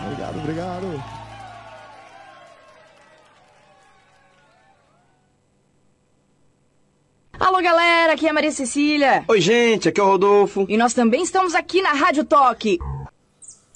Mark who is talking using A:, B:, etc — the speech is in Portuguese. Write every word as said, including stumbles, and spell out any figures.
A: Obrigado, obrigado.
B: Alô, galera, aqui é a Maria Cecília.
C: Oi, gente, aqui é o Rodolfo.
B: E nós também estamos aqui na Rádio Toque.